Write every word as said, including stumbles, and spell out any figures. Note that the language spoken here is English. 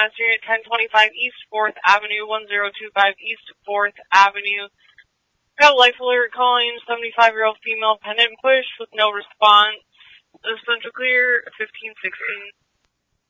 last year at ten twenty-five East fourth Avenue, one zero two five East fourth Avenue. Got a life alert calling, seventy-five-year-old female pendant push with no response. The central clear, fifteen sixteen.